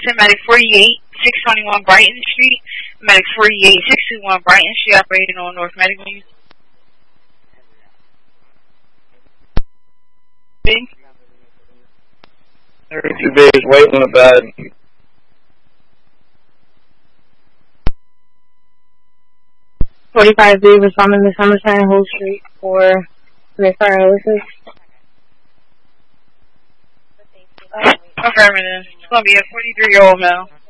to Medic 48, 621 Brighton Street. Medic 48, 621 Brighton Street, operating on North Medical. Every 2 days, waiting on the bed. $45B responding to Somerset Whole Street for the fire hoses. Affirmative. It's going to be a 43-year-old male.